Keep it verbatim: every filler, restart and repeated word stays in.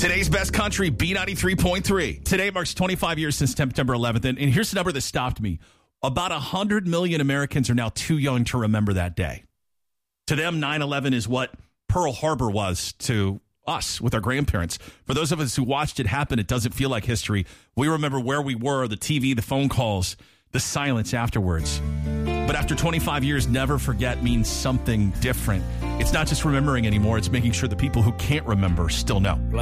Today's best country, B ninety-three point three. Today marks twenty-five years since September eleventh. And, and here's the number that stopped me. About one hundred million Americans are now too young to remember that day. To them, nine eleven is what Pearl Harbor was to us with our grandparents. For those of us who watched it happen, it doesn't feel like history. We remember where we were, the T V, the phone calls, the silence afterwards. But after twenty-five years, never forget means something different. It's not just remembering anymore. It's making sure the people who can't remember still know.